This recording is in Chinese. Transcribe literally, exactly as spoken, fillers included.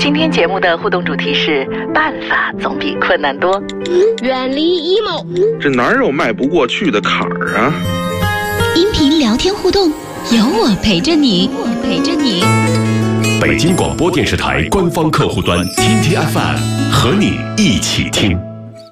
今天节目的互动主题是办法总比困难多， 远离 emo， 这哪有迈不过去的坎儿啊？ 音频聊天互动，有我陪着你，我陪着你。 北京广播电视台官方客户端听听 F M， 和你一起听。